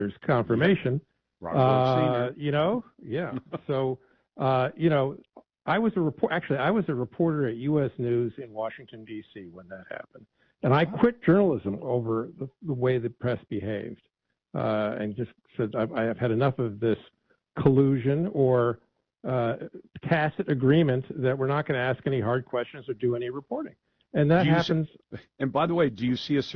there's confirmation. Robert Senior. Yeah. So, I was a reporter at U.S. News in Washington, D.C. when that happened. And I quit journalism over the way the press behaved, and just said, I have had enough of this collusion or tacit agreement that we're not going to ask any hard questions or do any reporting. And that happens. And by the way, do you see a